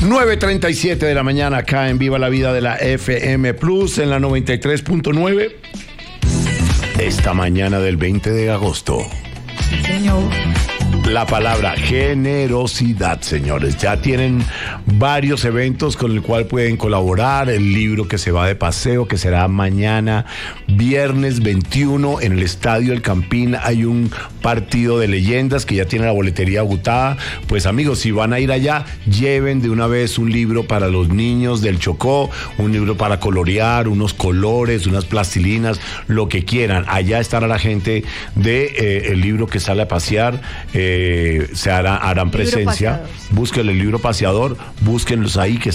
9:37 de la mañana acá en Viva la Vida de la FM Plus en la 93.9. Esta mañana del 20 de agosto. Sí, señor. La palabra generosidad, señores. Ya tienen varios eventos con el cual pueden colaborar. El libro que se va de paseo, que será mañana, viernes 21, en el Estadio El Campín. Hay un partido de leyendas que ya tiene la boletería agotada. Pues amigos, si van a ir allá, lleven de una vez un libro para los niños del Chocó, un libro para colorear, unos colores, unas plastilinas, lo que quieran. Allá estará la gente de el libro que sale a pasear. Harán presencia. Búsquenle el libro paseador, búsquenlos ahí que